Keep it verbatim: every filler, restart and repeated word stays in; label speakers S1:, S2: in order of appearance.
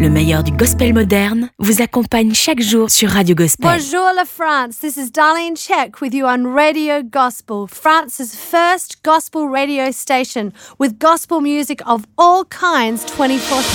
S1: Le meilleur du gospel moderne vous accompagne chaque jour sur Radio Gospel.
S2: Bonjour la France, this is Darlene Check with you on Radio Gospel, France's first gospel radio station with gospel music of all kinds twenty-four seven.